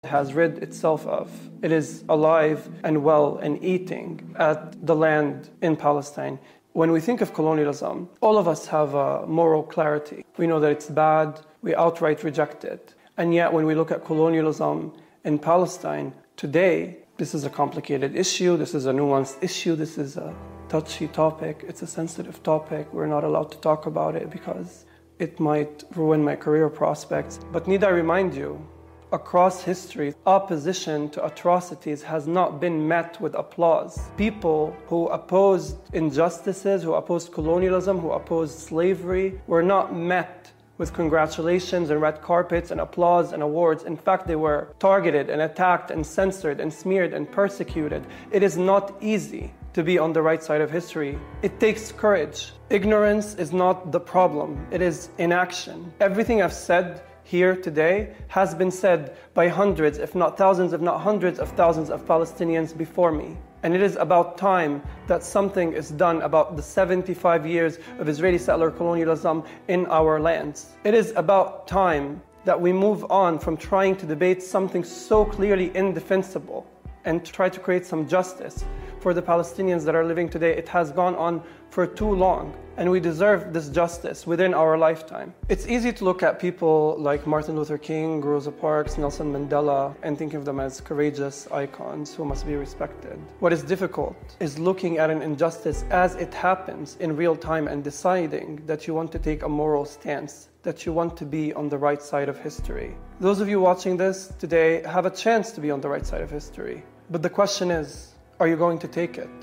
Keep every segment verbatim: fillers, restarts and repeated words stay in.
has rid itself of. It is alive and well and eating at the land in Palestine. When we think of colonialism, all of us have a moral clarity. We know that it's bad, we outright reject it. And yet when we look at colonialism in Palestine today, this is a complicated issue, this is a nuanced issue, this is a touchy topic, it's a sensitive topic. We're not allowed to talk about it because it might ruin my career prospects. But need I remind you, across history, opposition to atrocities has not been met with applause. People who opposed injustices, who opposed colonialism, who opposed slavery, were not met with congratulations and red carpets and applause and awards. In fact, they were targeted and attacked and censored and smeared and persecuted. It is not easy to be on the right side of history. It takes courage. Ignorance is not the problem. It is inaction. Everything I've said here today has been said by hundreds, if not thousands, if not hundreds of thousands of Palestinians before me. And it is about time that something is done about the seventy-five years of Israeli settler colonialism in our lands. It is about time that we move on from trying to debate something so clearly indefensible and try to create some justice for the Palestinians that are living today. It has gone on for too long, and we deserve this justice within our lifetime. It's easy to look at people like Martin Luther King, Rosa Parks, Nelson Mandela, and think of them as courageous icons who must be respected. What is difficult is looking at an injustice as it happens in real time and deciding that you want to take a moral stance, that you want to be on the right side of history. Those of you watching this today have a chance to be on the right side of history. But the question is, are you going to take it?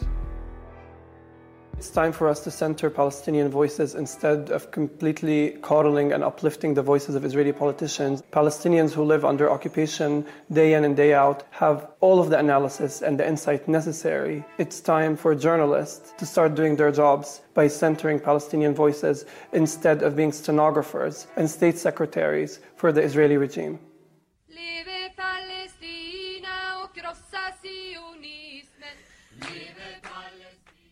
It's time for us to center Palestinian voices instead of completely coddling and uplifting the voices of Israeli politicians. Palestinians who live under occupation day in and day out have all of the analysis and the insight necessary. It's time for journalists to start doing their jobs by centering Palestinian voices instead of being stenographers and state secretaries for the Israeli regime. Leve Palestina och krossa sionismen. Leve Palestina.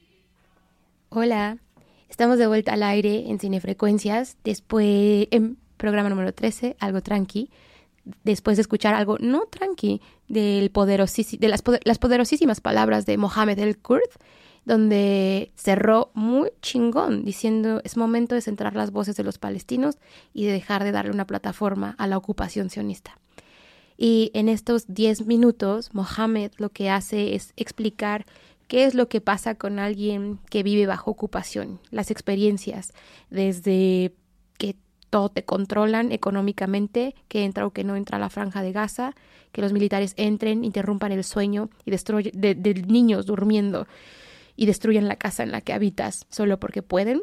Hola, estamos de vuelta al aire en Cinefrecuencias, después en programa número trece, algo tranqui, después de escuchar algo no tranqui del poderosísimo, de las, poder, las poderosísimas palabras de Mohamed El-Kurd, donde cerró muy chingón diciendo es momento de centrar las voces de los palestinos y de dejar de darle una plataforma a la ocupación sionista. Y en estos diez minutos, Mohamed lo que hace es explicar qué es lo que pasa con alguien que vive bajo ocupación, las experiencias, desde que todo te controlan económicamente, que entra o que no entra a la franja de Gaza, que los militares entren, interrumpan el sueño y destruyen de, de niños durmiendo y destruyan la casa en la que habitas solo porque pueden,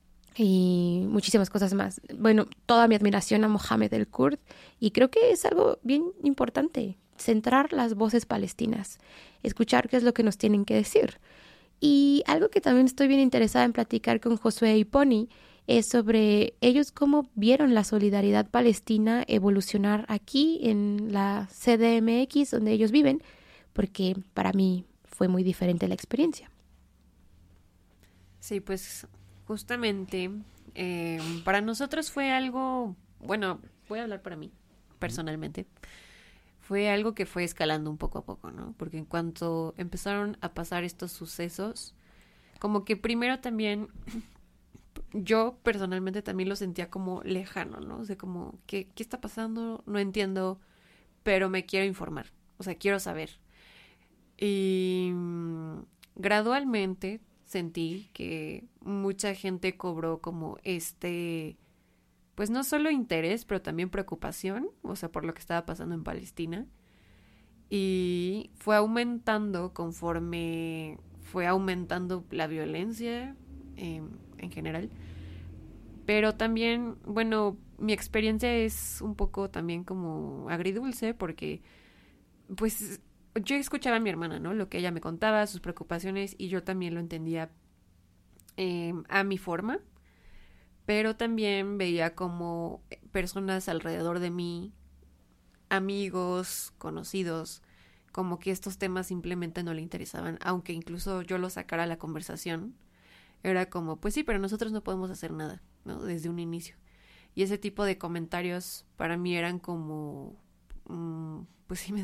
y muchísimas cosas más. Bueno, toda mi admiración a Mohamed El-Kurd, y creo que es algo bien importante, centrar las voces palestinas, escuchar qué es lo que nos tienen que decir. Y algo que también estoy bien interesada en platicar con Josué y Pony es sobre ellos cómo vieron la solidaridad palestina evolucionar aquí en la C D M X donde ellos viven, porque para mí fue muy diferente la experiencia. Sí, pues justamente eh, para nosotros fue algo, bueno, voy a hablar para mí personalmente. Fue algo que fue escalando un poco a poco, ¿no? Porque en cuanto empezaron a pasar estos sucesos, como que primero también, yo personalmente también lo sentía como lejano, ¿no? O sea, como, ¿qué, qué está pasando? No entiendo, pero me quiero informar, o sea, quiero saber. Y gradualmente sentí que mucha gente cobró como este, pues no solo interés, pero también preocupación, o sea, por lo que estaba pasando en Palestina. Y fue aumentando conforme fue aumentando la violencia eh, en general. Pero también, bueno, mi experiencia es un poco también como agridulce porque, pues, yo escuchaba a mi hermana, ¿no? Lo que ella me contaba, sus preocupaciones, y yo también lo entendía eh, a mi forma. Pero también veía como personas alrededor de mí, amigos, conocidos, como que estos temas simplemente no le interesaban, aunque incluso yo lo sacara a la conversación. Era como, pues sí, pero nosotros no podemos hacer nada, ¿no? Desde un inicio. Y ese tipo de comentarios para mí eran como, mm, pues sí me